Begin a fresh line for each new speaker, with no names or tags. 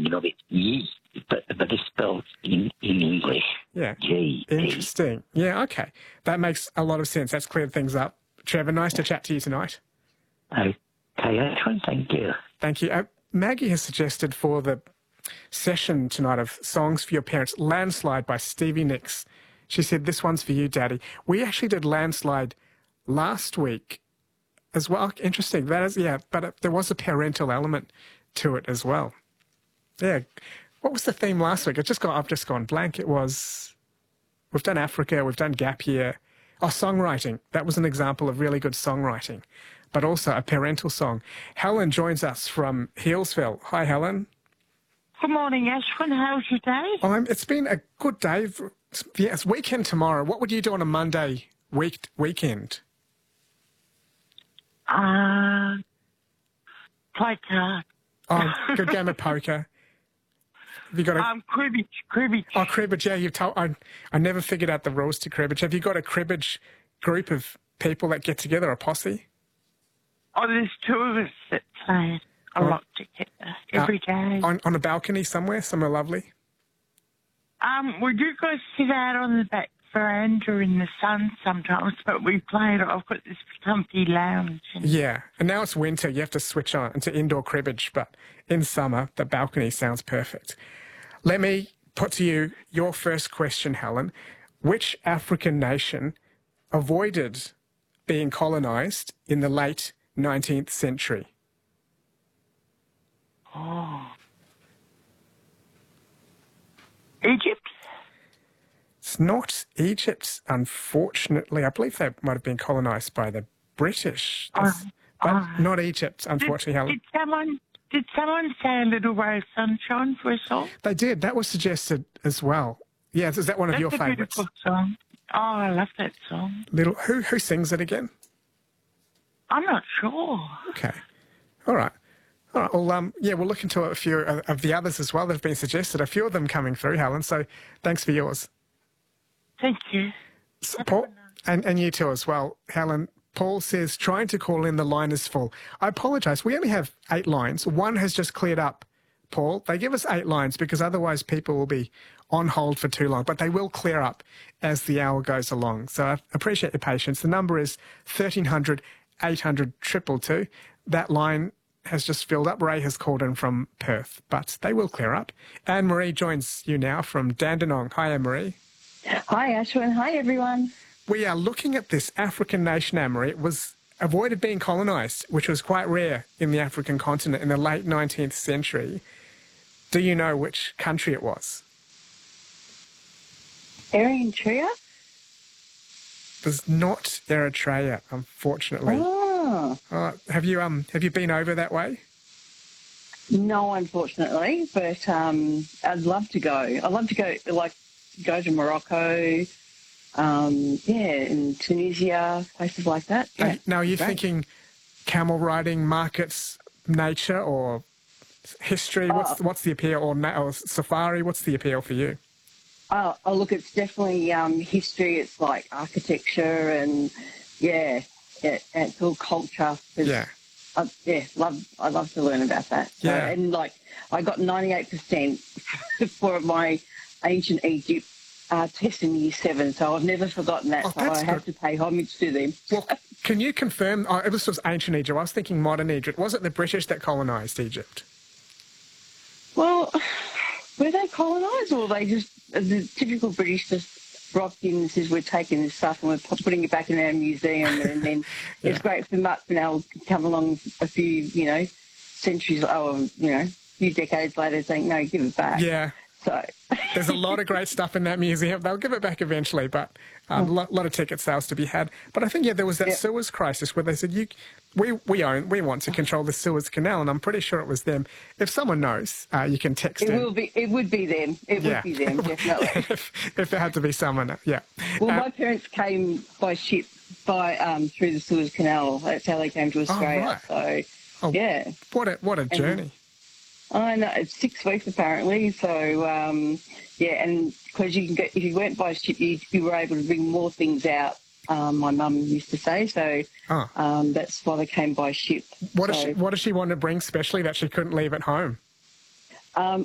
beginning of it, ye, but it's spelled in English.
Yeah.
G.
Interesting. Yeah, okay. That makes a lot of sense. That's cleared things up. Trevor, nice to chat to you tonight.
Okay, Ashwin, thank you.
Thank you. Maggie has suggested for the session tonight of Songs for Your Parents, Landslide by Stevie Nicks. She said, this one's for you, Daddy. We actually did Landslide last week as well. Interesting. That is, yeah, but there was a parental element to it as well. Yeah. What was the theme last week? I've just gone blank. It was, we've done Africa, we've done Gap Year. Oh, songwriting. That was an example of really good songwriting, but also a parental song. Helen joins us from Healesville. Hi, Helen.
Good morning, Ashwin. How's your day?
It's been a good day. Yeah, it's weekend tomorrow. What would you do on a Monday weekend?
Play cards.
Oh, good game of poker. Have you got a
cribbage.
Oh, cribbage. Yeah, you've told. I never figured out the rules to cribbage. Have you got a cribbage group of people that get together, a posse?
Oh, there's two of us that play a lot together every day.
On a balcony somewhere lovely?
We do go sit out on the back veranda in the sun sometimes, but we play it. I've got this comfy lounge.
Yeah, and now it's winter. You have to switch on into indoor cribbage, but in summer, the balcony sounds perfect. Let me put to you your first question, Helen. Which African nation avoided being colonised in the late 19th century?
Oh. Egypt?
It's not Egypt, unfortunately. I believe they might have been colonised by the British, but not Egypt, unfortunately, Helen.
Did someone say A Little Ray of Sunshine for a song?
They did. That was suggested as well. Yeah, is that one of your favourites?
That's a beautiful song. Oh, I love that song.
Who sings it again?
I'm not sure.
Okay. All right. Well, yeah, we'll look into a few of the others as well that have been suggested. A few of them coming through, Helen, so thanks for yours.
Thank you.
So, Paul, and you too as well, Helen. Paul says, trying to call in, the line is full. I apologise. We only have 8 lines. One has just cleared up, Paul. They give us 8 lines because otherwise people will be on hold for too long, but they will clear up as the hour goes along. So I appreciate your patience. The number is 1300 800 222. That line has just filled up. Ray has called in from Perth, but they will clear up. Anne-Marie joins you now from Dandenong. Hi, Anne-Marie.
Hi, Ashwin. Hi, everyone.
We are looking at this African nation, Anne-Marie. It was avoided being colonised, which was quite rare in the African continent in the late 19th century. Do you know which country it was?
Eritrea?
It was not Eritrea, unfortunately.
Oh.
Have you been over that way?
No, unfortunately, but I'd love to go. I'd love to go to Morocco, in Tunisia, places like that. Yeah,
now, are you thinking camel riding, markets, nature, or history? What's the appeal, or safari? What's the appeal for you?
Oh, look, it's definitely history. It's like architecture and, it's all culture.
Yeah.
I'd love to learn about that. So,
yeah.
And, I got 98% for my ancient Egypt test in Year 7, so I've never forgotten that. So I have to pay homage to them.
Well, can you confirm, it was ancient Egypt. I was thinking modern Egypt. Was it the British that colonised Egypt?
Well, were they colonised, or they just, the typical British just dropped in and says, we're taking this stuff and we're putting it back in our museum, and then it's great for Mark Fennell to come along a few, centuries, few decades later saying, no, give it back.
Yeah.
So
there's a lot of great stuff in that museum. They'll give it back eventually, but a lot of ticket sales to be had. But I think, there was that Suez crisis where they said, we want to control the Suez Canal, and I'm pretty sure it was them. If someone knows, you can text
it. It would be them. It would be them, definitely.
if there had to be someone, yeah.
Well, my parents came by ship through the Suez Canal. That's how they came to Australia.
Oh, right.
So, yeah.
What a journey.
I know, it's 6 weeks apparently. So, and because if you went by ship, you were able to bring more things out. My mum used to say. So that's why they came by ship.
What does she want to bring specially that she couldn't leave at home?